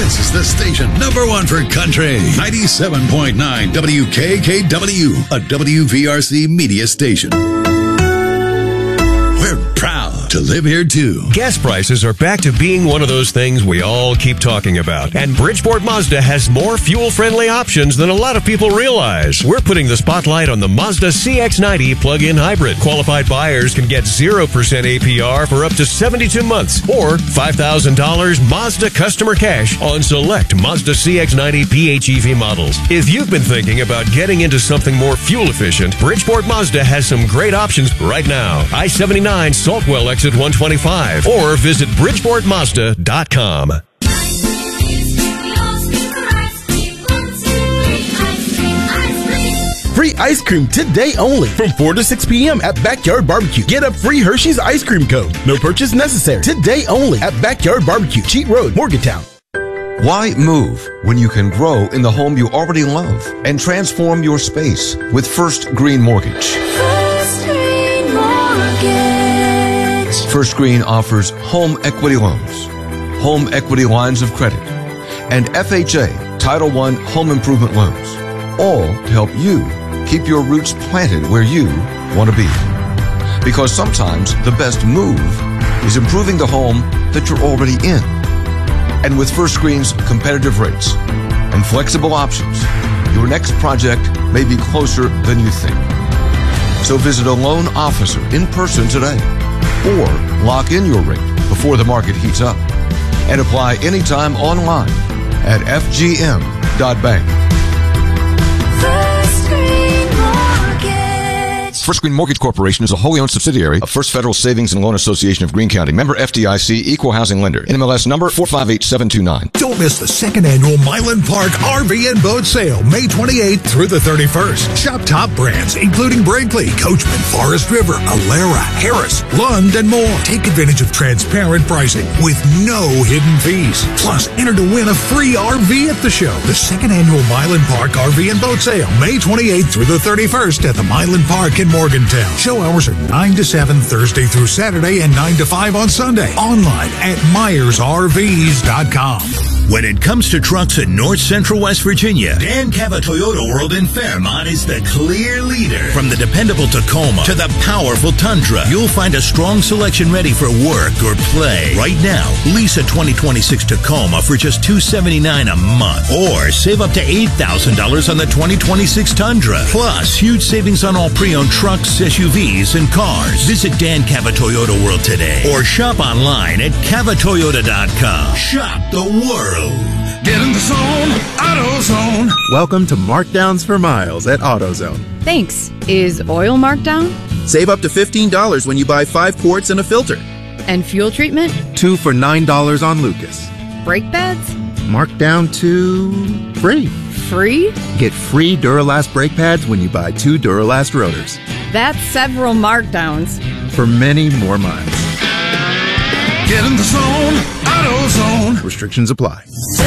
This is the station #1 for country. 97.9 WKKW, a WVRC media station. We're proud to live here, too. Gas prices are back to being one of those things we all keep talking about. And Bridgeport Mazda has more fuel-friendly options than a lot of people realize. We're putting the spotlight on the Mazda CX-90 plug-in hybrid. Qualified buyers can get 0% APR for up to 72 months or $5,000 Mazda customer cash on select Mazda CX-90 PHEV models. If you've been thinking about getting into something more fuel-efficient, Bridgeport Mazda has some great options right now. I-79 Saltwell Exit 125 or visit BridgeportMazda.com. Free ice cream today only from 4 to 6 p.m. at Backyard Barbecue. Get a free Hershey's ice cream cone. No purchase necessary. Today only at Backyard Barbecue, Cheat Road, Morgantown. Why move when you can grow in the home you already love and transform your space with First Green Mortgage? First Green Mortgage. First Green offers home equity loans, home equity lines of credit, and FHA Title I home improvement loans, all to help you keep your roots planted where you want to be. Because sometimes the best move is improving the home that you're already in. And with First Green's competitive rates and flexible options, your next project may be closer than you think. So visit a loan officer in person today or lock in your rate before the market heats up and apply anytime online at fgm.bank. First Green Mortgage. First Green Mortgage Corporation is a wholly owned subsidiary of First Federal Savings and Loan Association of Greene County. Member FDIC, Equal Housing Lender. NMLS number 458729. Don't miss the second annual Milan Park RV and Boat Sale, May 28th through the 31st. Shop top brands, including Brinkley, Coachman, Forest River, Alera, Harris, Lund, and more. Take advantage of transparent pricing with no hidden fees. Plus, enter to win a free RV at the show. The second annual Milan Park RV and Boat Sale, May 28th through the 31st at the Milan Park in Morgantown. Show hours are 9 to 7 Thursday through Saturday and 9 to 5 on Sunday. Online at MyersRVs.com. When it comes to trucks in North Central West Virginia, Dan Cava Toyota World in Fairmont is the clear leader. From the dependable Tacoma to the powerful Tundra, you'll find a strong selection ready for work or play. Right now, lease a 2026 Tacoma for just $279 a month, or save up to $8,000 on the 2026 Tundra. Plus, huge savings on all pre-owned trucks, SUVs, and cars. Visit Dan Cava Toyota World today, or shop online at cavatoyota.com. Shop the world. Get in the zone, AutoZone. Welcome to Markdowns for Miles at AutoZone. Thanks. Is oil marked down? Save up to $15 when you buy 5 quarts and a filter. And fuel treatment? 2 for $9 on Lucas. Brake pads? Marked down to free. Free? Get free Duralast brake pads when you buy 2 Duralast rotors. That's several markdowns. For many more miles. Get in the zone, AutoZone. Restrictions apply.